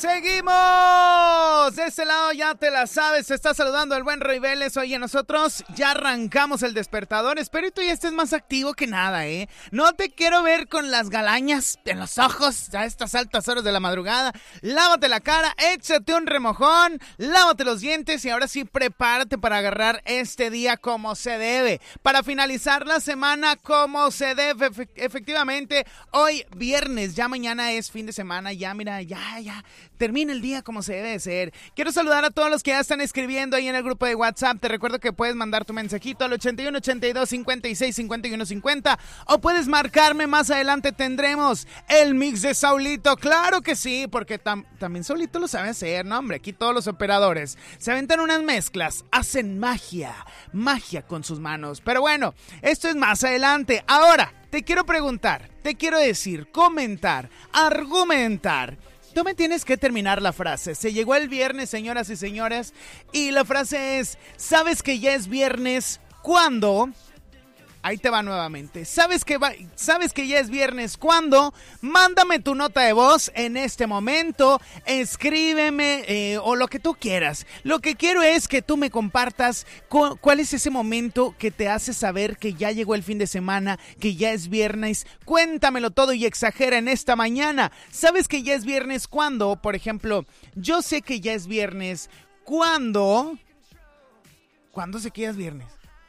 ¡Seguimos! De este lado ya te la sabes, te está saludando el buen Roy Vélez. Oye, nosotros ya arrancamos el despertador. Espero y tú ya estés más activo que nada, ¿eh? No te quiero ver con las galañas en los ojos a estas altas horas de la madrugada. Lávate la cara, échate un remojón, lávate los dientes y ahora sí prepárate para agarrar este día como se debe. Para finalizar la semana como se debe. Efectivamente, hoy viernes, ya mañana es fin de semana, ya mira, ya. Termina el día como se debe de ser. Quiero saludar a todos los que ya están escribiendo ahí en el grupo de WhatsApp. Te recuerdo que puedes mandar tu mensajito al 81 82 56 51 50 o puedes marcarme. Más adelante tendremos el mix de Saulito. Claro que sí, porque también Saulito lo sabe hacer, ¿no? Hombre, aquí todos los operadores se aventan unas mezclas, hacen magia con sus manos. Pero bueno, esto es más adelante. Ahora, te quiero preguntar, te quiero decir, comentar, argumentar. Tú me tienes que terminar la frase. Se llegó el viernes, señoras y señores, y la frase es: ¿sabes que ya es viernes cuando? Ahí te va nuevamente. ¿Sabes que ya es viernes cuando? Mándame tu nota de voz en este momento. Escríbeme o lo que tú quieras. Lo que quiero es que tú me compartas cuál es ese momento que te hace saber que ya llegó el fin de semana, que ya es viernes. Cuéntamelo todo y exagera en esta mañana. ¿Sabes que ya es viernes cuando? Por ejemplo, yo sé que ya es viernes cuando... ¿Cuándo sé que ya es viernes?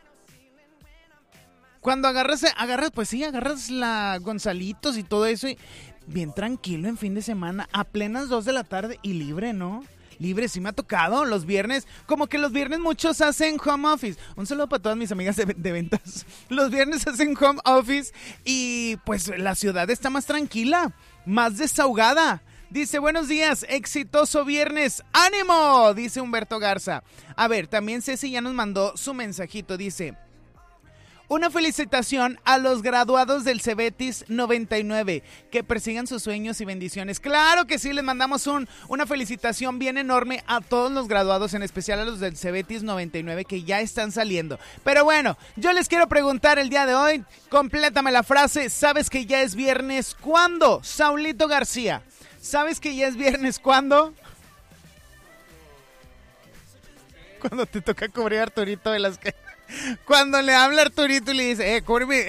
Cuando agarras la Gonzalitos y todo eso, y bien tranquilo en fin de semana, a plenas 2 de la tarde y libre, ¿no? Libre, sí me ha tocado los viernes, como que los viernes muchos hacen home office. Un saludo para todas mis amigas de ventas. Los viernes hacen home office y pues la ciudad está más tranquila, más desahogada. Dice, buenos días, exitoso viernes, ¡ánimo! Dice Humberto Garza. A ver, también Ceci ya nos mandó su mensajito, dice... Una felicitación a los graduados del Cebetis 99, que persigan sus sueños y bendiciones. Claro que sí, les mandamos una felicitación bien enorme a todos los graduados, en especial a los del Cebetis 99 que ya están saliendo. Pero bueno, yo les quiero preguntar el día de hoy, complétame la frase, ¿sabes que ya es viernes cuándo? Saulito García, ¿sabes que ya es viernes cuándo? Cuando te toca cubrir a Arturito Velázquez. Cuando le habla a Arturito y le dice, cúbreme.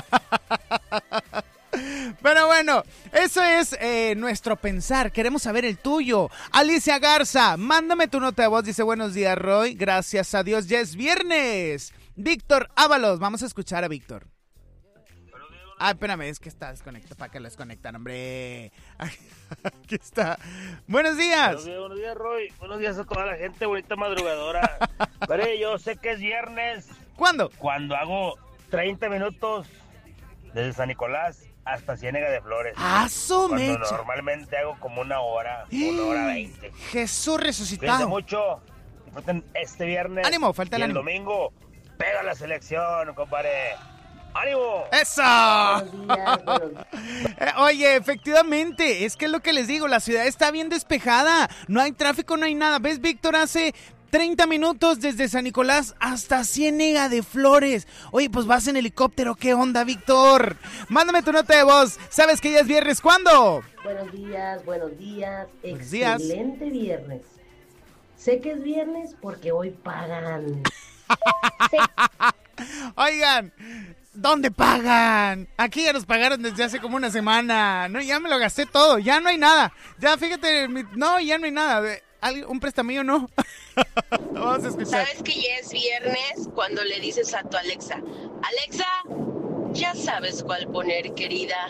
Pero bueno, eso es nuestro pensar. Queremos saber el tuyo. Alicia Garza, mándame tu nota de voz. Dice, buenos días, Roy. Gracias a Dios, ya es viernes. Víctor Ábalos, vamos a escuchar a Víctor. Espérame, es que está desconectado. ¿Para que lo desconectan, hombre? Aquí está. Buenos días. Buenos días, Roy. Buenos días a toda la gente, bonita madrugadora. Pero yo sé que es viernes. ¿Cuándo? Cuando hago 30 minutos desde San Nicolás hasta Ciénega de Flores. ¡Su mecha! Cuando normalmente hago como una hora 20. Jesús resucitado. Cuídense mucho. Disfruten este viernes. ¡Ánimo! Falta el ánimo. El domingo pega la selección, compadre. ¡Ánimo! ¡Eso! Oye, efectivamente, es que es lo que les digo, la ciudad está bien despejada, no hay tráfico, no hay nada. ¿Ves, Víctor? Hace 30 minutos desde San Nicolás hasta Ciénega de Flores. Oye, pues vas en helicóptero, ¿qué onda, Víctor? Mándame tu nota de voz. ¿Sabes que ya es viernes? ¿Cuándo? Buenos días. Buenos días. Excelente viernes. Sé que es viernes porque hoy pagan. Sí. Oigan, ¿dónde pagan? Aquí ya nos pagaron desde hace como una semana. No, ya me lo gasté todo, ya no hay nada. Ya fíjate, no, ya no hay nada. Un prestamillo no. Vamos a escuchar. ¿Sabes que ya es viernes cuando le dices a tu Alexa, Alexa, ya sabes cuál poner, querida?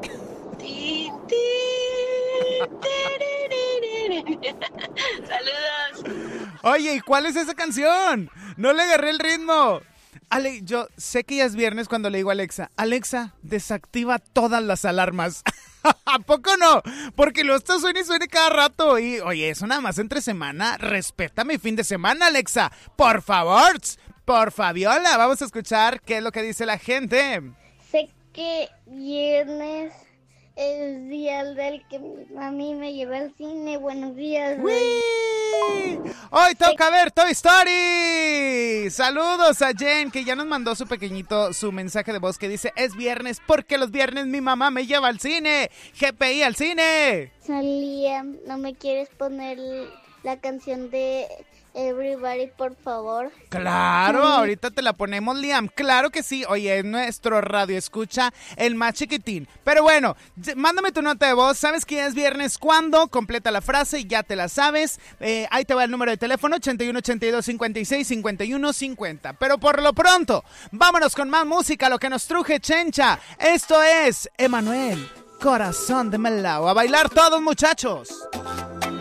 Saludos. Oye, ¿y cuál es esa canción? No le agarré el ritmo. Yo sé que ya es viernes cuando le digo a Alexa, Alexa, desactiva todas las alarmas. ¿A poco no? Porque lo está suena y suena cada rato. Y oye, eso nada más entre semana. Respeta mi fin de semana, Alexa. Por favor, por Fabiola. Vamos a escuchar qué es lo que dice la gente. Sé que viernes es día del que a mí me lleva al cine. Buenos días. ¡Uy! Hoy toca ver Toy Story. Saludos a Jen, que ya nos mandó su mensaje de voz que dice: es viernes porque los viernes mi mamá me lleva al cine. GPI al cine. Liam, ¿no me quieres poner la canción de Everybody, por favor? Claro, ahorita te la ponemos, Liam. Claro que sí. Oye, es nuestro radio escucha, el más chiquitín. Pero bueno, mándame tu nota de voz. ¿Sabes que ya es viernes? ¿Cuándo? Completa la frase y ya te la sabes. Ahí te va el número de teléfono: 81 82 56 51 50. Pero por lo pronto, vámonos con más música, lo que nos truje Chencha. Esto es Emanuel, Corazón de Melao. A bailar todos, muchachos.